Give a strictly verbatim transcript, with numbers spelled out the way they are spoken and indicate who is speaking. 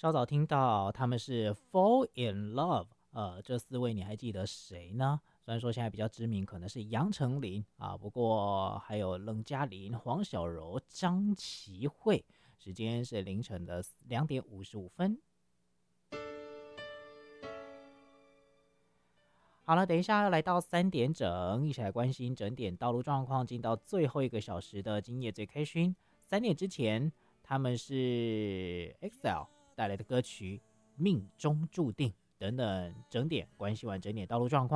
Speaker 1: 稍早听到他们是 Fall in Love，呃，这四位你还记得谁呢？虽然说现在比较知名，可能是杨丞琳啊，不过还有冷嘉玲、黄小柔、张琪慧。时间是凌晨的两点五十五分。好了，等一下要来到三点整，一起来关心整点道路状况，进到最后一个小时的今夜最开心。三点之前，他们是 X L 带来的歌曲《命中注定》等等，整点关心完整点道路状况。